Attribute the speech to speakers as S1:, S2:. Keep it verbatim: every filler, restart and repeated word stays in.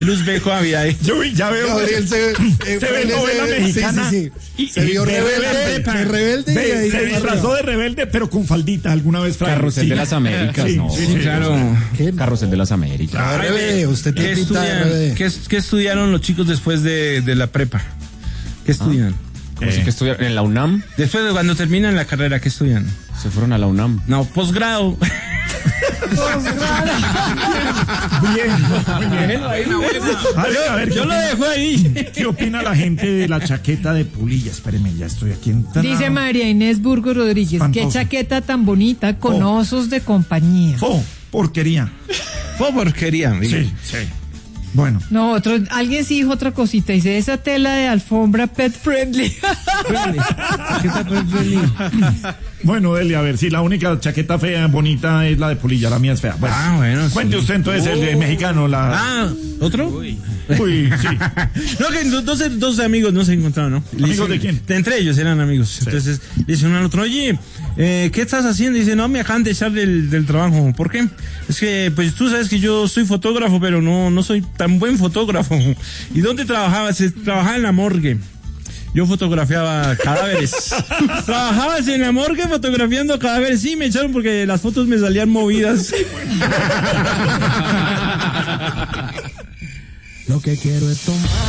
S1: Luz Beco había ahí.
S2: Yo vi, ya veo.
S3: Gabriel se,
S2: se ve novela mexicana.
S3: Sí, sí, sí.
S2: Y,
S3: se vio
S2: y,
S3: rebelde,
S2: de,
S3: de rebelde.
S2: de,
S3: y ahí
S2: se disfrazó de rebelde, pero con faldita alguna vez.
S4: Carrusel sí. de las Américas,
S2: sí,
S4: no.
S2: Sí, sí,
S1: claro.
S3: ¿Qué?
S4: Carrusel de las Américas.
S3: Ah, R B D, usted
S1: ¿Qué,
S3: tiene pinta de R B D.
S1: estudian, ¿qué, ¿Qué estudiaron los chicos después de, de la prepa? ¿Qué estudian?
S4: ¿Cómo
S2: Eh.
S4: así que estudiaron? ¿En la UNAM?
S1: Después de cuando terminan la carrera, ¿qué estudian?
S4: Se fueron a la UNAM.
S1: No, posgrado.
S2: Bien, muy bien. A ver, a ver,
S1: Yo
S2: ¿qué
S1: lo
S2: opina-
S1: dejo ahí.
S2: ¿Qué opina la gente de la chaqueta de Pulilla? Espéreme, ya estoy aquí en...
S5: Dice María Inés Burgos Rodríguez,
S2: Espantoso.
S5: qué chaqueta tan bonita con
S2: Oh.
S5: osos de compañía.
S2: Oh, porquería.
S1: Fue porquería, amigo.
S2: Sí, sí. Bueno.
S5: No, otro, alguien sí dijo otra cosita, dice esa tela de alfombra pet friendly.
S2: Bueno, Delia, a ver, si la única chaqueta fea, bonita es la de Pulilla, la mía es fea. Bueno,
S1: Ah, bueno, sí.
S2: cuente usted entonces el de mexicano, la...
S1: Ah, ¿otro?
S2: Uy, sí.
S1: No, que do- dos, dos amigos no se encontraron, ¿no? Le
S2: ¿Amigos
S1: dicen-
S2: de quién?
S1: Entre ellos eran amigos. Entonces, le dice uno al otro, oye, eh, ¿qué estás haciendo? Dice, no, me acaban de echar del, del trabajo. ¿Por qué? Es que, pues tú sabes que yo soy fotógrafo, pero no, no soy tan buen fotógrafo. ¿Y dónde trabajabas? Eh, Trabajaba en la morgue. Yo fotografiaba cadáveres. ¿Trabajabas en la morgue fotografiando cadáveres? Sí, me echaron porque las fotos me salían movidas.
S6: Lo que quiero es tomar.